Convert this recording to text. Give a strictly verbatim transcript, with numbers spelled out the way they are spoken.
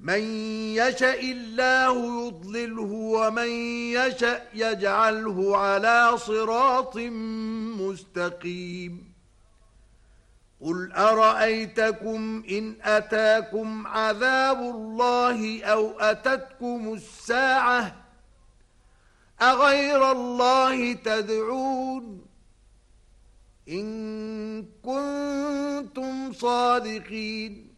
من يشاء الله يضلله ومن يشاء يجعله على صراط مستقيم. قل أرأيتكم إن أتاكم عذاب الله أو أتتكم الساعة أغير الله تدعون إن كنتم صادقين.